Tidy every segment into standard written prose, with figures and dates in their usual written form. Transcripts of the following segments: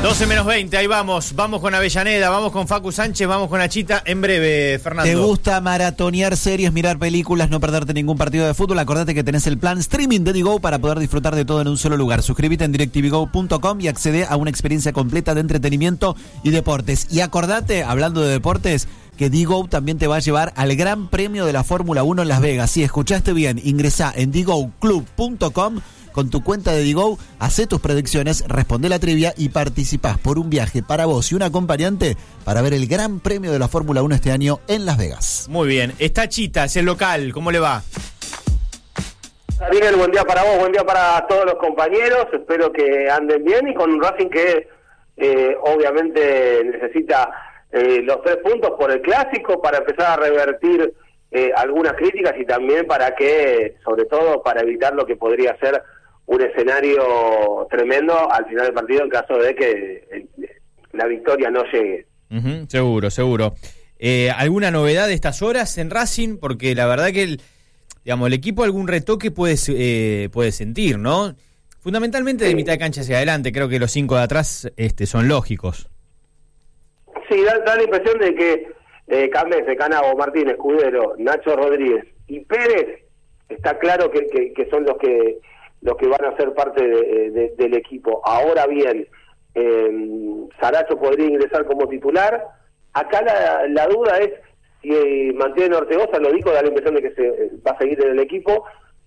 12 menos 20, ahí vamos con Avellaneda, vamos con Facu Sánchez, vamos con Achita, en breve, Fernando. ¿Te gusta maratonear series, mirar películas, no perderte ningún partido de fútbol? Acordate que tenés el plan streaming de Digo para poder disfrutar de todo en un solo lugar. Suscríbete en DirecTVGo.com y accede a una experiencia completa de entretenimiento y deportes. Y acordate, hablando de deportes, que Digo también te va a llevar al Gran Premio de la Fórmula 1 en Las Vegas. Si escuchaste bien, ingresá en digoclub.com. Con tu cuenta de Digo, hacé tus predicciones, responde la trivia y participás por un viaje para vos y un acompañante para ver el Gran Premio de la Fórmula 1 este año en Las Vegas. Muy bien, está Chita, es el local, ¿cómo le va? Miguel, buen día para vos, buen día para todos los compañeros, espero que anden bien y con un Racing que obviamente necesita los 3 puntos por el Clásico para empezar a revertir algunas críticas y también para que, sobre todo, para evitar lo que podría ser un escenario tremendo al final del partido en caso de que la victoria no llegue. Seguro. ¿Alguna novedad de estas horas en Racing? Porque la verdad que el equipo algún retoque puede sentir, ¿no? Fundamentalmente de mitad de cancha hacia adelante, creo que los 5 de atrás son lógicos. Sí, da la impresión de que Camese, Canavo, Martínez, Escudero, Nacho Rodríguez y Pérez, está claro que son los que van a ser parte del equipo. Ahora bien, Saracho podría ingresar como titular. Acá la duda es si mantiene Ortegoza, lo dijo, da la impresión de que se va a seguir en el equipo.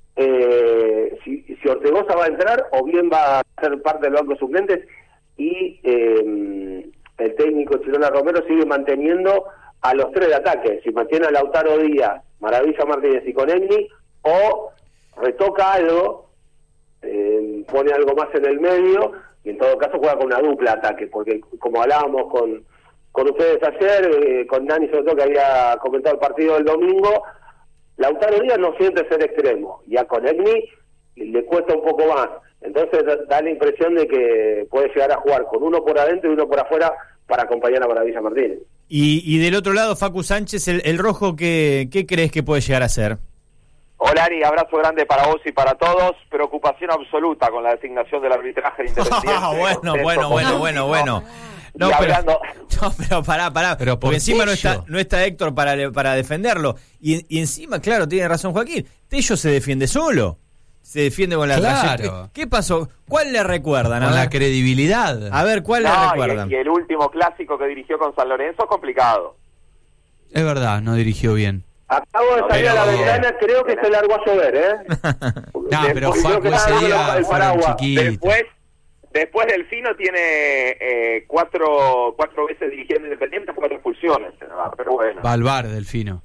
Si Ortegoza va a entrar o bien va a ser parte del banco de suplentes y el técnico Chilona Romero sigue manteniendo a los 3 de ataque, si mantiene a Lautaro Díaz, Maravilla Martínez y Conegni, o retoca algo, pone algo más en el medio, y en todo caso juega con una dupla ataque, porque como hablábamos con ustedes ayer, con Nani sobre todo que había comentado el partido del domingo, Lautaro Díaz no siente ser extremo, y a Conegni le cuesta un poco más, entonces da la impresión de que puede llegar a jugar con uno por adentro y uno por afuera para acompañar a Maravilla Martínez. Y del otro lado, Facu Sánchez, el rojo, ¿qué crees que puede llegar a ser? Hola Ari, abrazo grande para vos y para todos. Preocupación absoluta con la designación del arbitraje independiente. Bueno. No, pero pará. Pero porque encima no está Héctor para defenderlo. Y encima, claro, tiene razón Joaquín, Tello se defiende solo. Se defiende con la claro. ¿Qué pasó? ¿Cuál le recuerdan? Con la credibilidad. A ver, ¿cuál le recuerdan? Y el último clásico que dirigió con San Lorenzo es complicado. Es verdad, no dirigió bien. Acabo de salir a la ventana, creo que se largó a llover, No, pero Facu ese día fueron chiquitos. Después Delfino tiene 4 veces dirigiendo Independiente, 4 expulsiones. Pero bueno. Va al bar, Delfino.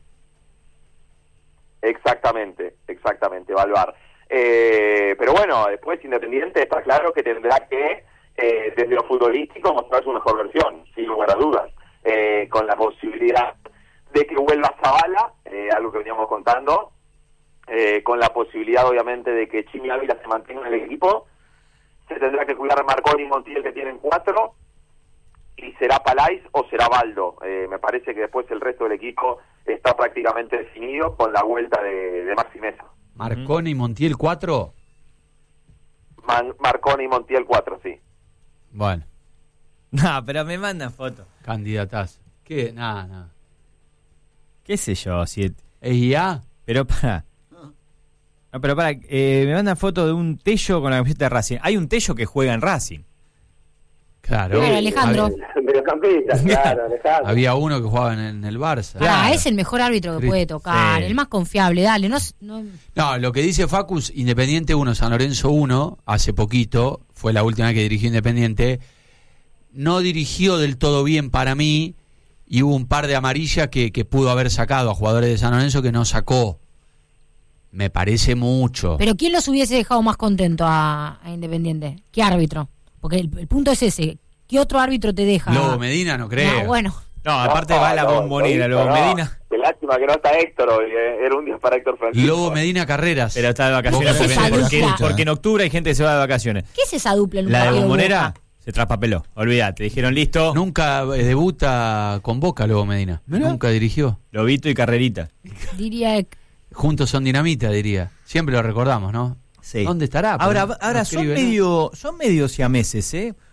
Exactamente, va al bar. Pero bueno, después Independiente está claro que tendrá que, desde lo futbolístico, mostrar su mejor versión, sin lugar a dudas, con la posibilidad de que vuelva Zavala, algo que veníamos contando, con la posibilidad obviamente de que Chimi Ávila se mantenga en el equipo. Se tendrá que cuidar Marconi y Montiel, que tienen 4, y será Palais o será Baldo. Me parece que después el resto del equipo está prácticamente definido con la vuelta de Maxi Mesa. ¿Marconi y Montiel 4? Marconi y Montiel 4, sí. Bueno. No, pero me mandan fotos. Candidatas. ¿Qué? Nada. ¿Qué sé yo? Si ¿Es IA? Pero para. No, pero para. Me mandan fotos de un Tello con la camiseta de Racing. Hay un Tello que juega en Racing. Claro. Alejandro. Mediocampista, claro, Alejandro. Había uno que jugaba en el Barça. Claro. Es el mejor árbitro que puede tocar, el más confiable, dale. No, lo que dice Facus, Independiente 1, San Lorenzo 1, hace poquito, fue la última vez que dirigió Independiente, no dirigió del todo bien para mí, y hubo un par de amarillas que pudo haber sacado a jugadores de San Lorenzo que no sacó. Me parece mucho. Pero ¿quién los hubiese dejado más contento a Independiente? ¿Qué árbitro? Porque el punto es ese. ¿Qué otro árbitro te deja? Lobo Medina, no creo. No, bueno. No, aparte va la bombonera, Lobo Medina. Qué lástima que no está Héctor hoy, era un día para Héctor Francisco. Lobo Medina Carreras. Pero está de vacaciones porque en octubre hay gente que se va de vacaciones. ¿Qué es esa dupla en un La de partido bombonera Boca? se traspapeló, olvídate, dijeron listo. Nunca debuta con Boca Lobo Medina. ¿Mirá? Nunca dirigió. Lobito y Carrerita. Diría Juntos son dinamita, diría. Siempre lo recordamos, ¿no? Sí. ¿Dónde estará? Ahora no son medio siameses,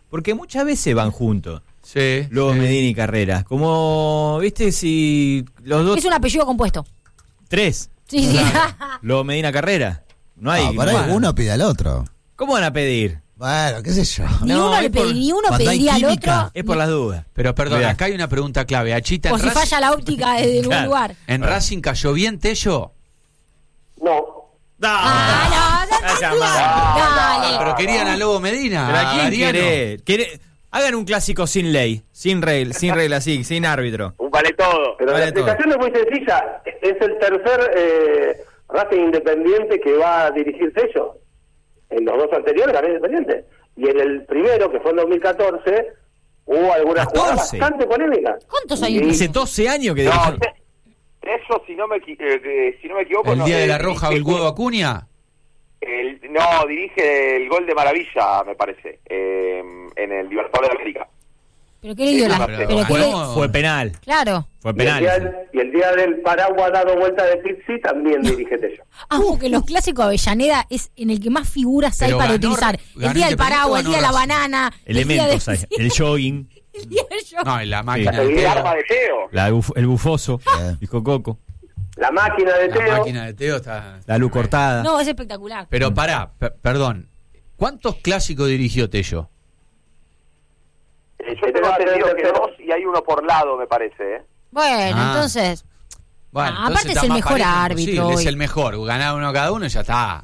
porque muchas veces van juntos. Sí. Luego sí. Medina y Carreras. Como, viste, si los dos... Es un apellido compuesto. 3. Sí. Luego Medina Carreras. No hay... Para no ahí hay- uno pide al otro. ¿Cómo van a pedir? Bueno, qué sé yo. Ni No, uno, es por- ni uno cuando hay pediría al química. otro. Es por las dudas. Pero perdón, Mirá. acá hay una pregunta clave. Achita, O en si Racing, falla la óptica de un Claro. lugar. ¿en Racing cayó bien Tello? No. Dale. Pero querían a Lobo Medina. ¿Pero a quién Ariano. quiere? Hagan un clásico sin ley, sin regla, así, sin árbitro. Un vale todo. Pero Vale la explicación es muy sencilla. Es el tercer Racing Independiente que va a dirigir Tello. En los dos anteriores ganó Independiente. Y en el primero, que fue en 2014, hubo algunas jugadas 14. bastante polémicas. ¿Cuántos Y- años Hace 12 años que No, dirige. eso si no me equivoco... ¿El no, día de la Roja o el dirige- huevo Acuña? No, dirige el gol de Maravilla, me parece, en el Libertadores de América. Pero qué le dio la... Pero Pero qué le... bueno, Fue penal. Claro. Fue Y el, día, penal. y el día del paraguas dado vuelta de Pizzi también dirige Tello. Porque los clásicos de Avellaneda es en el que más figuras hay Pero para ganó- utilizar. El ganó día del Independiente paraguas, o el día de ganó la Racing. banana. Elementos, el hay, día el jogging, el día del show. No, en la máquina Sí. de El Teo. arma de Teo, el bufoso, dijo Coco, la máquina de La Teo. máquina de Teo está... la luz cortada. No, es espectacular. Pero pará, perdón. ¿Cuántos clásicos dirigió Tello? Yo tengo entendido que 2 y hay uno por lado, me parece, ¿eh? Bueno, Ah. entonces... Bueno, Ah, entonces aparte está es el más mejor parejo árbitro imposible, hoy. Es el mejor. Ganar uno cada uno y ya está.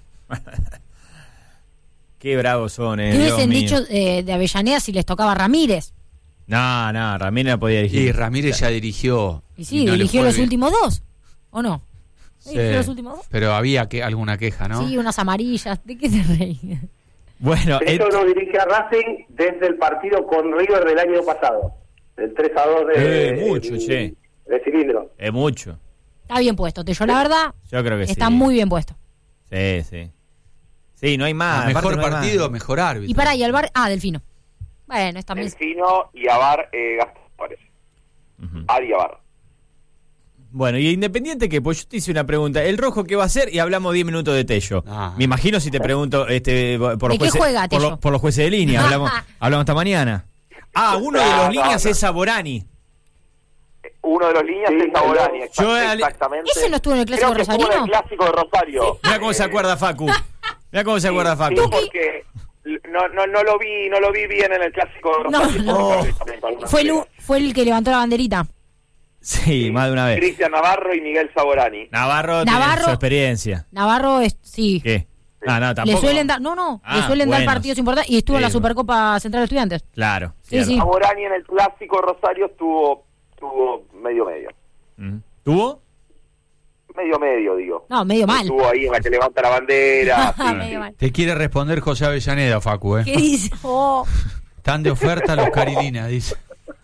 Qué bravos son, ¿Qué Dios hubiesen mío. dicho de Avellaneda si les tocaba Ramírez? No, Ramírez no podía dirigir. Y Ramírez ya dirigió. Y sí, no le dirigió fue los bien. últimos dos. ¿O no? Sí, ¿Dirigió los últimos dos? pero había alguna queja, ¿no? Sí, unas amarillas. ¿De qué te reís? Bueno, Tello no dirige a Racing desde el partido con River del año pasado. El 3-2 mucho, che. de Cilindro. es mucho. Está bien puesto, Tello, la verdad. Yo creo que Está sí. muy bien puesto. Sí. Sí, no hay más. Mejor aparte no hay partido, más. mejor árbitro. Y para, y al bar... Ah, Delfino. Bueno, es también... Delfino y Abar Gastón, parece. Ujú. Ari Abar. Bueno, y Independiente, que pues yo te hice una pregunta. ¿El rojo qué va a hacer? Y hablamos 10 minutos de Tello. Ah. Me imagino si te pregunto por ¿De los qué jueces, juega por, Tello? por los jueces de línea. Hablamos esta mañana. Uno de los líneas no. es Saborani. Uno de los líneas Sí, es Saborani, yo- exactamente. ¿Ese no estuvo en el Clásico Creo que estuvo en Rosarino? el Clásico de Rosario. Mira cómo se acuerda Facu. Mira cómo se acuerda Sí, Facu. porque no lo vi bien en el Clásico de No, Rosario. no. Fue el que levantó la banderita. Sí, más de una vez. Cristian Navarro y Miguel Saborani. Navarro tiene Navarro- su experiencia. Navarro es... Sí. ¿Qué? No, tampoco. Le suelen dar... No. le suelen dar buenos. partidos importantes. Y estuvo en la Sí. Supercopa Central de Estudiantes. Claro. Sí, cierto. sí. Saborani en el Clásico de Rosario estuvo medio. Mm. ¿Tuvo? Medio, digo. No, medio mal. Estuvo ahí en la que levanta la bandera. sí, Medio sí. mal. Te quiere responder José Avellaneda, Facu, ¿eh? ¿Qué dice? Oh. Están de oferta los Carilina, dice.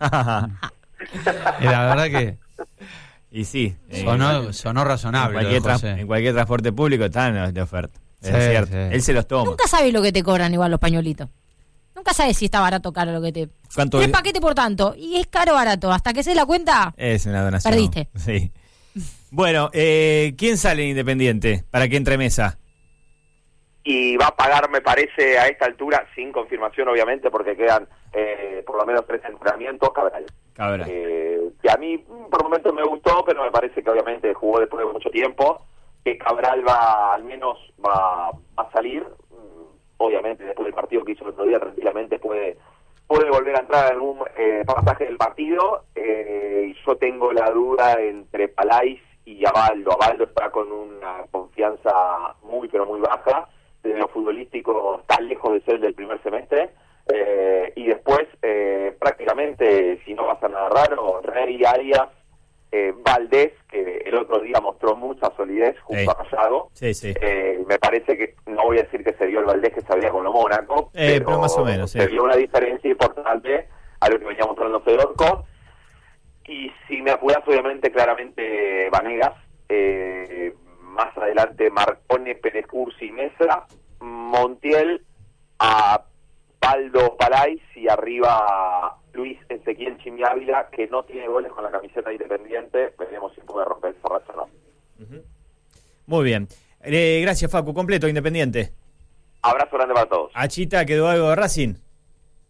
La verdad que Y sí. sonó razonable. en, lo de cualquier José. en cualquier transporte público están de oferta. Es Sí, cierto. sí. Él se los toma. Nunca sabes lo que te cobran igual los pañuelitos. Nunca sabes si está barato o caro lo que te... ¿Cuánto 3 es? paquetes por tanto. Y es caro o barato. Hasta que se la cuenta... Es una donación. Perdiste. Sí. Bueno, ¿quién sale en Independiente para que entre mesa? Y va a pagar, me parece, a esta altura, sin confirmación, obviamente, porque quedan por lo menos 3 entrenamientos, Cabral. Cabral. Que a mí, por momentos me gustó, pero me parece que obviamente jugó después de mucho tiempo, que Cabral al menos va a salir. Obviamente, después del partido que hizo el otro día, tranquilamente puede volver a entrar en algún pasaje del partido. Y yo tengo la duda entre Palais y Abaldo. Abaldo está con una confianza muy, pero muy baja. De lo futbolístico está lejos de ser del primer semestre. Y después, prácticamente, si no pasa nada raro, Rey, Arias, Valdés, que el otro día mostró mucha solidez junto a Rayado. Sí, sí. Me parece que, no voy a decir que se vio el Valdés que se veía con lo Mónaco, pero más o menos, sí. se vio una diferencia importante a lo que venía mostrando Fedorco. Y si me apuras, obviamente, claramente Vanegas, más adelante Marcone, Pérez Cursi y Mesa, Montiel, a Baldo Palais y arriba Luis Ezequiel Chimi Ávila, que no tiene goles con la camiseta Independiente. Veremos si puede romper esa racha o no. Muy bien. Gracias, Facu. Completo, Independiente. Abrazo grande para todos. Achita, ¿quedó algo de Racing?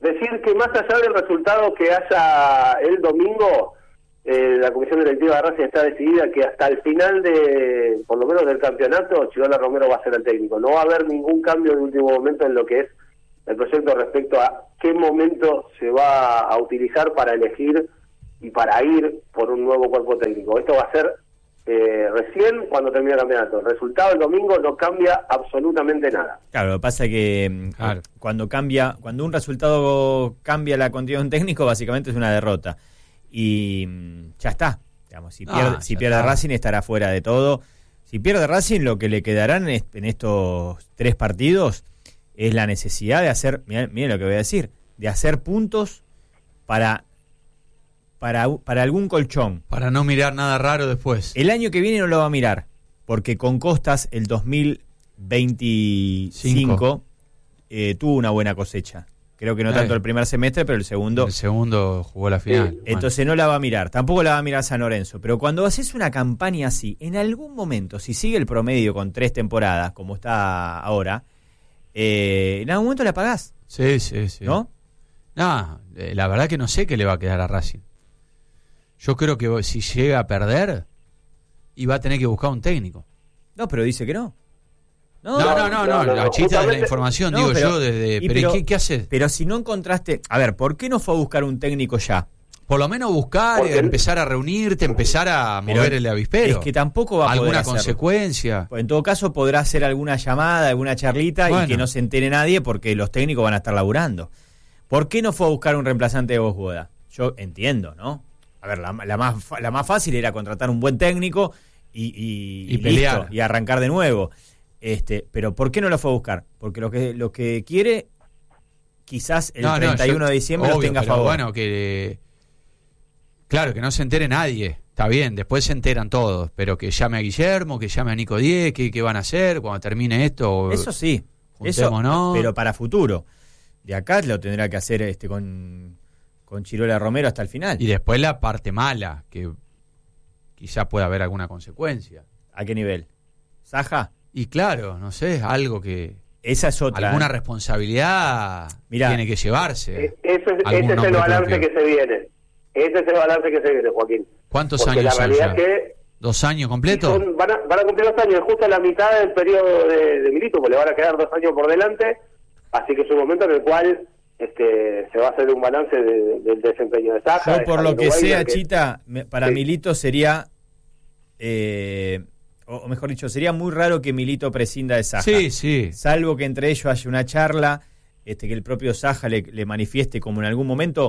decir que más allá del resultado que haya el domingo, la comisión directiva de Racing está decidida que hasta el final por lo menos del campeonato, Chirola Romero va a ser el técnico. No va a haber ningún cambio de último momento en lo que es el proyecto respecto a qué momento se va a utilizar para elegir y para ir por un nuevo cuerpo técnico. Esto va a ser recién cuando termine el campeonato. El resultado del domingo no cambia absolutamente nada. Claro, lo que pasa es que cuando un resultado cambia la condición de un técnico, básicamente es una derrota. Y ya está. Digamos, si pierde Racing estará fuera de todo. Si pierde Racing, lo que le quedarán en estos 3 partidos es la necesidad de hacer, miren lo que voy a decir, de hacer puntos para algún colchón. Para no mirar nada raro después. El año que viene no lo va a mirar, porque con Costas el 2025 tuvo una buena cosecha. Creo que no tanto el primer semestre, pero el segundo... El segundo jugó la final. Entonces no la va a mirar, tampoco la va a mirar San Lorenzo. Pero cuando haces una campaña así, en algún momento, si sigue el promedio con 3 temporadas, como está ahora, en algún momento la pagás. Sí. ¿No? No, la verdad que no sé qué le va a quedar a Racing. Yo creo que si llega a perder, y va a tener que buscar un técnico. No, pero dice que no. No, la chita de la información, no, digo pero, yo, pero ¿qué haces? Pero si no encontraste... A ver, ¿por qué no fue a buscar un técnico ya? Por lo menos buscar, empezar a reunirte, empezar a mover el avispero. Es que tampoco va a poder alguna hacerlo. Consecuencia. Pues en todo caso podrá hacer alguna llamada, alguna charlita y que no se entere nadie porque los técnicos van a estar laburando. ¿Por qué no fue a buscar un reemplazante de Bosgoda? Yo entiendo, ¿no? A ver, la más fácil era contratar un buen técnico y pelear. Listo, y arrancar de nuevo. Pero ¿por qué no lo fue a buscar? Porque lo que quiere, quizás el 31 de diciembre los tenga a favor. Bueno, claro, que no se entere nadie. Está bien, después se enteran todos. Pero que llame a Guillermo, que llame a Nico Diez, qué van a hacer cuando termine esto. Eso sí, pero para futuro. De acá lo tendrá que hacer con Chirola Romero hasta el final. Y después la parte mala, que quizá pueda haber alguna consecuencia. ¿A qué nivel? ¿Saja? Y claro, no sé, algo que... Esa es otra. Alguna responsabilidad tiene que llevarse. Ese es el balance que se viene. Ese es el balance que se viene, Joaquín. ¿Cuántos años son ya? ¿2 años completos? Van a cumplir 2 años, justo a la mitad del periodo de Milito, porque le van a quedar 2 años por delante, así que es un momento en el cual se va a hacer un balance del desempeño de Saja. Yo por lo que sea, Chita, para Milito sería... o mejor dicho, sería muy raro que Milito prescinda de Saja. Sí. Salvo que entre ellos haya una charla, que el propio Saja le manifieste como en algún momento.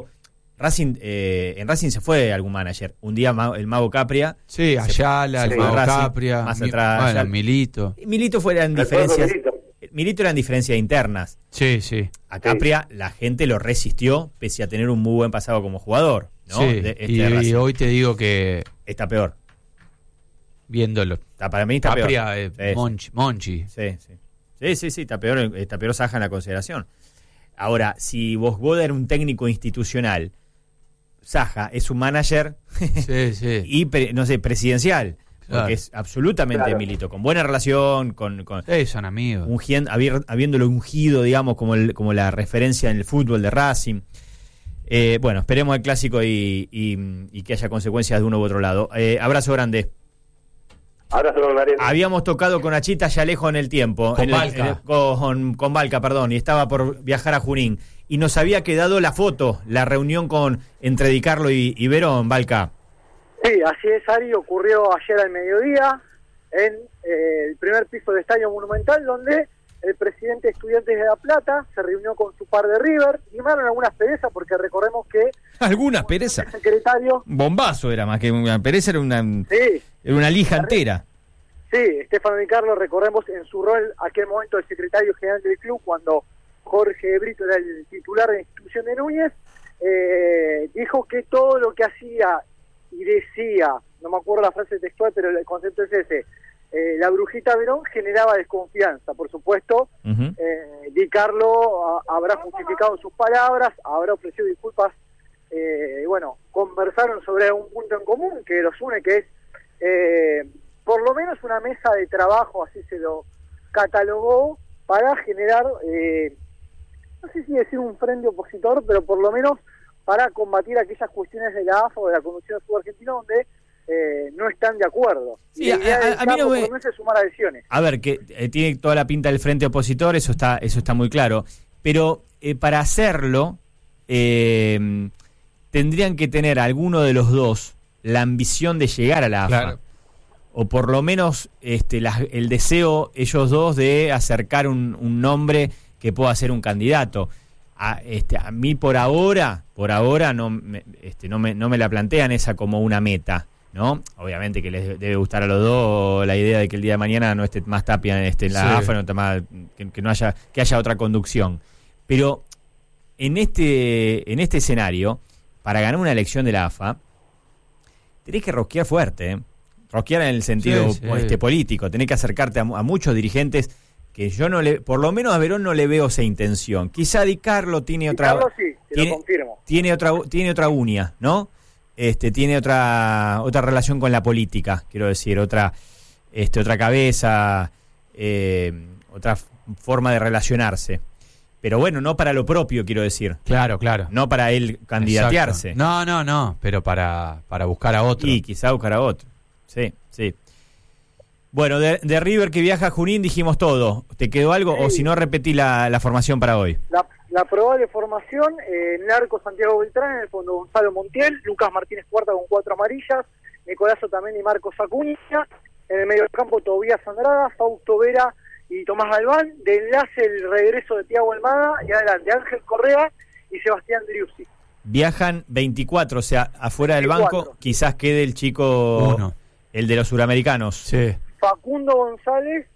En Racing se fue algún manager. Un día el Mago Capria. Sí, Ayala, el Mago Capria. Más atrás. Milito. Milito fueran diferencias. Milito eran diferencias internas. Sí. A Capria la gente lo resistió, pese a tener un muy buen pasado como jugador, ¿no? Sí, y hoy te digo que... Está peor. Viéndolo. Para mí está Capria, peor. Monchi. Sí, está peor Saja en la consideración. Ahora, si Bosgoda era un técnico institucional, Saja es un manager y presidencial. Claro. Porque es absolutamente Milito, con buena relación, con son amigos. Habiéndolo ungido, digamos, como la referencia en el fútbol de Racing. Bueno, esperemos el clásico y que haya consecuencias de uno u otro lado. Abrazo grande. Habíamos tocado con Achita ya lejos en el tiempo. Con Valca, perdón, y estaba por viajar a Junín. Y nos había quedado la foto, la reunión entre Di Carlo y Verón, Valca. Sí, así es, Ari, ocurrió ayer al mediodía en el primer piso del Estadio Monumental, donde el presidente de Estudiantes de La Plata se reunió con su par de River, limaron algunas perezas, porque recordemos que... ¿Algunas perezas? El secretario... Bombazo era más que una pereza, era una lija entera. Sí, Estefano Di Carlo, recordemos en su rol, aquel momento el secretario general del club, cuando Jorge Brito era el titular de la institución de Núñez, dijo que todo lo que hacía y decía, no me acuerdo la frase textual, pero el concepto es ese, la brujita Verón generaba desconfianza. Por supuesto, Di Carlo habrá justificado sus palabras, habrá ofrecido disculpas, conversaron sobre un punto en común que los une, que es por lo menos una mesa de trabajo, así se lo catalogó, para generar no sé si decir un frente opositor, pero por lo menos para combatir aquellas cuestiones de la AFA o de la Conducción del Fútbol Argentino donde no están de acuerdo. Sí, y la idea del a mí campo, no me... por lo menos, es sumar adhesiones. A ver, que tiene toda la pinta del frente opositor, eso está muy claro. Pero para hacerlo, tendrían que tener alguno de los dos la ambición de llegar a la AFA. Claro. O por lo menos el deseo, ellos dos, de acercar un nombre que pueda ser un candidato. A mí por ahora no me la plantean esa como una meta, ¿no? Obviamente que les debe gustar a los dos la idea de que el día de mañana no esté más Tapia en la AFA, no esté más, que haya otra conducción. Pero en este escenario, para ganar una elección de la AFA, tenés que rosquear fuerte, ¿eh? Rosquear en el sentido político, tenés que acercarte a muchos dirigentes que yo por lo menos a Verón no le veo esa intención. Quizá Di Carlo tiene otra... Carlos sí, te lo confirmo. Tiene otra uña, ¿no? Tiene otra relación con la política, quiero decir, otra cabeza, otra forma de relacionarse. Pero bueno, no para lo propio, quiero decir. Claro. No para él candidatearse. Exacto. No, pero para buscar a otro. Y quizá buscar a otro. Sí. Bueno, de River que viaja a Junín dijimos todo. ¿Te quedó algo? Sí. O si no, repetí la formación para hoy. La probable formación, en el arco Santiago Beltrán, en el fondo Gonzalo Montiel, Lucas Martínez Cuarta con 4 amarillas, Nicolazo también y Marcos Acuña, en el medio del campo Tobías Andrada, Fausto Vera y Tomás Galván, de enlace el regreso de Thiago Almada, y adelante Ángel Correa y Sebastián Driussi. Viajan 24, o sea, afuera 24. Del banco quizás quede el chico, uno. El de los suramericanos. Sí. Facundo González,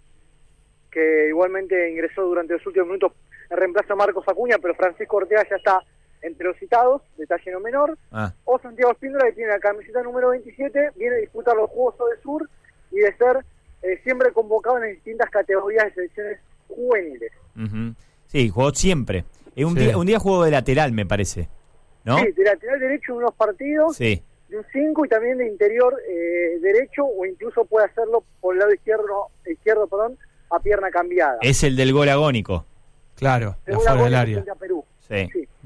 que igualmente ingresó durante los últimos minutos en reemplazo a Marcos Acuña, pero Francisco Ortega ya está entre los citados, detalle no menor. O Santiago Espíndola, que tiene la camiseta número 27, viene a disputar los Juegos Odesur y de ser siempre convocado en distintas categorías de selecciones juveniles. Uh-huh. Sí, jugó siempre. Un día jugó de lateral, me parece, ¿no? Sí, de lateral derecho en unos partidos, sí. De un 5 y también de interior derecho, o incluso puede hacerlo por el lado izquierdo, a pierna cambiada. Es el del gol agónico. Claro, de afuera del área. Perú. Sí.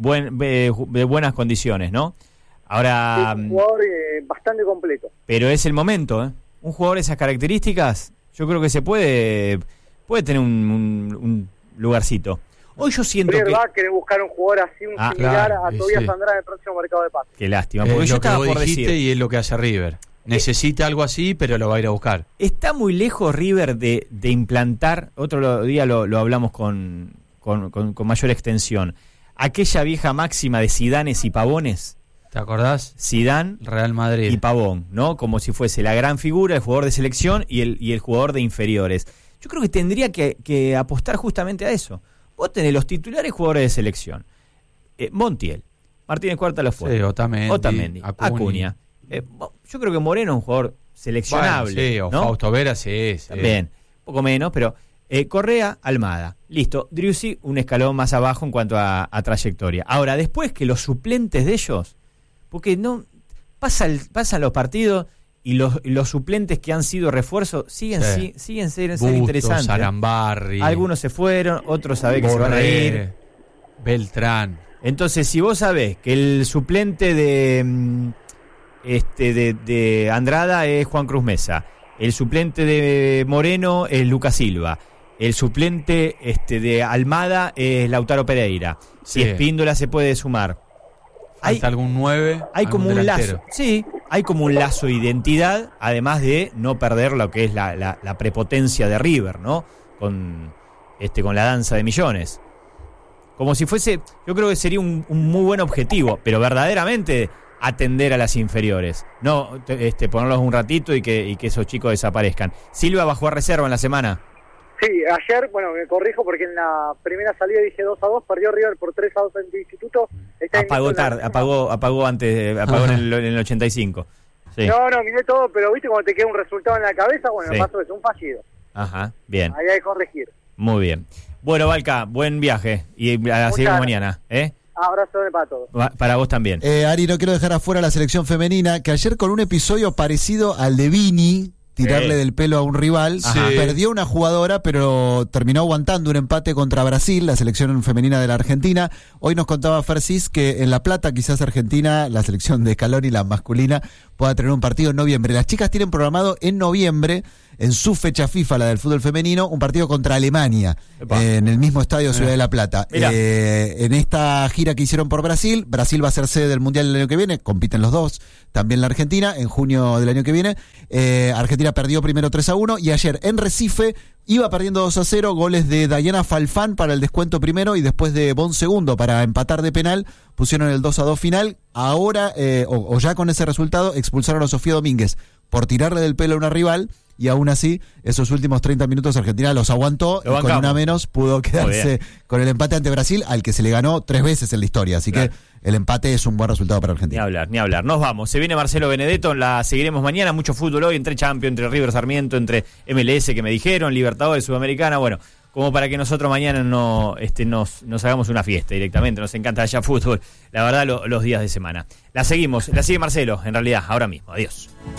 De buenas condiciones, ¿no? Ahora... Es un jugador bastante completo. Pero es el momento, ¿eh? Un jugador de esas características, yo creo que se puede tener un lugarcito. Hoy yo siento River va a querer buscar un jugador así, similar a Tobías Andrada en el próximo mercado de pases. Qué lástima, porque yo estaba por decir... Y es lo que hace River. Necesita algo así, pero lo va a ir a buscar. Está muy lejos River de implantar, otro día lo hablamos con mayor extensión, aquella vieja máxima de Zidanes y Pavones. ¿Te acordás? Zidane, Real Madrid y Pavón, ¿no? Como si fuese la gran figura, el jugador de selección y el jugador de inferiores. Yo creo que tendría que apostar justamente a eso. Vos tenés los titulares jugadores de selección. Montiel, Martínez Cuarta lo fue. Sí, Otamendi, Acuña. Yo creo que Moreno es un jugador seleccionable. Bueno, sí, o ¿no? Fausto Vera, sí. También, un poco menos, pero Correa, Almada. Listo, Driussi un escalón más abajo en cuanto a trayectoria. Ahora, después que los suplentes de ellos, porque no pasan los partidos y los suplentes que han sido refuerzos siguen ser interesantes. Arambarri. Algunos se fueron, otros saben que se van a ir. Beltrán. Entonces, si vos sabés que el suplente de Andrada es Juan Cruz Mesa, el suplente de Moreno es Lucas Silva, el suplente de Almada es Lautaro Pereira, si Espíndola se puede sumar. ¿Hay algún 9? Hay como un lazo. Sí, hay como un lazo de identidad, además de no perder lo que es la prepotencia de River, ¿no? Con la danza de millones. Como si fuese, yo creo que sería un muy buen objetivo, pero verdaderamente atender a las inferiores. No ponerlos un ratito y que esos chicos desaparezcan. Silva bajó a reserva en la semana. Sí, ayer, me corrijo porque en la primera salida dije 2-2, perdió River por 3-2 en el Instituto. Apagó tarde, apagó antes, apagó en el 85. Sí. No, miré todo, pero viste cuando te queda un resultado en la cabeza, me pasó eso, un fallido. Ajá, bien. Ahí hay que corregir. Muy bien. Bueno, Valca, buen viaje y a seguir mañana, Abrazo para todos. Para vos también. Ari, no quiero dejar afuera a la selección femenina, que ayer con un episodio parecido al de Vini, tirarle del pelo a un rival. Sí. Perdió una jugadora, pero terminó aguantando un empate contra Brasil, la selección femenina de la Argentina. Hoy nos contaba Fersis que en La Plata quizás Argentina, la selección de Scaloni, la masculina, pueda tener un partido en noviembre. Las chicas tienen programado en noviembre, en su fecha FIFA, la del fútbol femenino, un partido contra Alemania, en el mismo estadio Ciudad de La Plata. En esta gira que hicieron por Brasil va a ser sede del Mundial del año que viene, compiten los dos, también la Argentina, en junio del año que viene. Argentina perdió primero 3-1 y ayer en Recife iba perdiendo 2-0, goles de Dayana Falfán para el descuento primero y después de Bon segundo para empatar de penal, pusieron el 2-2 final. Ahora, o ya con ese resultado, expulsaron a Sofía Domínguez por tirarle del pelo a una rival, y aún así, esos últimos 30 minutos Argentina los aguantó y con una menos pudo quedarse con el empate ante Brasil, al que se le ganó 3 veces en la historia. Así que el empate es un buen resultado para Argentina. Ni hablar. Nos vamos. Se viene Marcelo Benedetto, la seguiremos mañana. Mucho fútbol hoy, entre Champions, entre River Sarmiento, entre MLS que me dijeron, Libertadores, Sudamericana. Bueno, como para que nosotros mañana nos hagamos una fiesta directamente. Nos encanta allá fútbol, la verdad, los días de semana. La sigue Marcelo, en realidad, ahora mismo. Adiós.